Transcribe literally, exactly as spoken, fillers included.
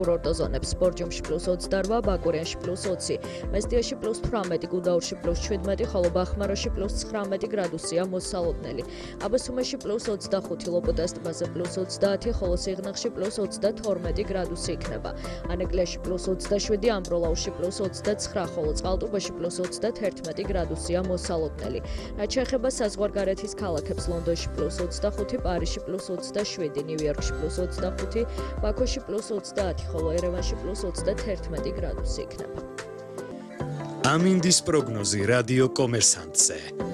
კურორტო ზონებს ბორჯომში პლუს ოცდაოთხ, ბაკურიანში პლუს ოცი, მესტიაში პლუს თვრამეტი, გუდაურში პლუს შვიდმეტი, ხოლო ბახმაროში პლუს ცხრამეტი გრადუსია მოსალოდნელი. აბასუმეში პლუს ოცდახუთი, ლოპოტას ტბაზე პლუს ოცდაათი, ხოლო სიღნაღში პლუს ოცდათორმეტი გრადუსი იქნება. ანეკლიაში პლუს ოცდაშვიდი, ამბროლაურში პლუს ოცდაცხრა, ხოლო წყალტუბოში პლუს ოცდათერთმეტი გრადუსია მოსალოდნელი. რაც შეეხება საზღვარგარეთის ქალაქებს, ლონდონში პლუს ოცდახუთი, პარიზში პლუს ოცდაშვიდი, ნიუ-იორკში პლუს ოცდახუთი, ბაქოში პლუს ოცდაათი, ხოლო ერევანში პლუს ოცდათერთმეტი გრადუსი იქნება. ამინდის პროგნოზი რადიო კომერსანტზე.